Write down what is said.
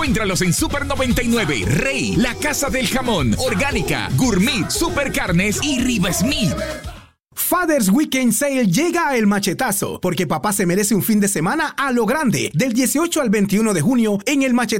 Encuéntralos en Super 99, Rey, La Casa del Jamón, Orgánica, Gourmet, Super Carnes y Riva Smith. Father's Weekend Sale llega a El Machetazo, porque papá se merece un fin de semana a lo grande, del 18 al 21 de junio en El Machetazo.